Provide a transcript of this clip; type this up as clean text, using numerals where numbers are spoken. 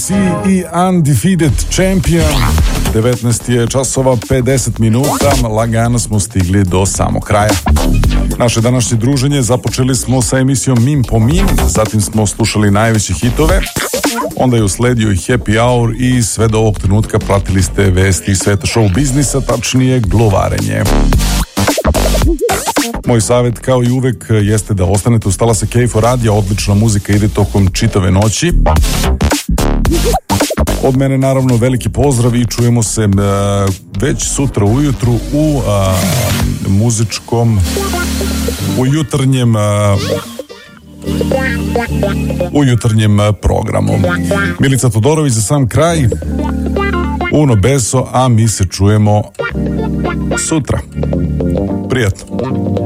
i Undefeated Champion. 19 je časova 50 minuta, lagano smo stigli do samog kraja. Naše današnje druženje započeli smo sa emisijom Mim po Mim, zatim smo slušali najveće hitove, onda je usledio i Happy Hour i sve do ovog trenutka pratili ste vesti sveta show biznisa, tačnije glovarenje. Moj savjet kao i uvek jeste da ostanete uz talase Kejfo radija, odlična muzika ide tokom čitave noći. Od mene naravno veliki pozdrav i čujemo se već sutra ujutru u muzičkom, u jutarnjem programu. Milica Todorović za sam kraj, uno beso, a mi se čujemo sutra. Prijatno.